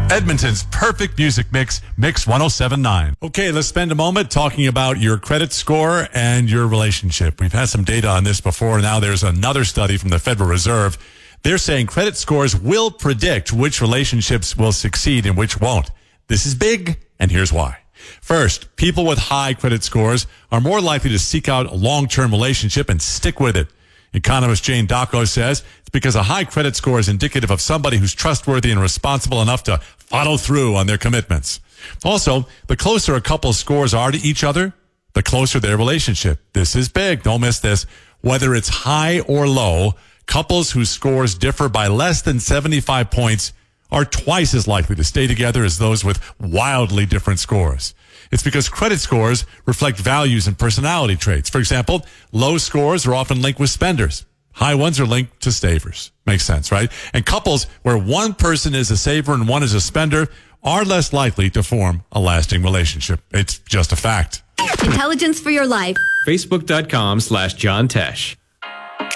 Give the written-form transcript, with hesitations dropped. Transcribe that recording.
Edmonton's perfect music mix, Mix 107.9. Okay, let's spend a moment talking about your credit score and your relationship. We've had some data on this before. Now there's another study from the Federal Reserve. They're saying credit scores will predict which relationships will succeed and which won't. This is big, and here's why. First, people with high credit scores are more likely to seek out a long-term relationship and stick with it. Economist Jane Dacko says it's because a high credit score is indicative of somebody who's trustworthy and responsible enough to follow through on their commitments. Also, the closer a couple's scores are to each other, the closer their relationship. This is big. Don't miss this. Whether it's high or low, couples whose scores differ by less than 75 points are twice as likely to stay together as those with wildly different scores. It's because credit scores reflect values and personality traits. For example, low scores are often linked with spenders. High ones are linked to savers. Makes sense, right? And couples where one person is a saver and one is a spender are less likely to form a lasting relationship. It's just a fact. Intelligence for your life. Facebook.com/John Tesh.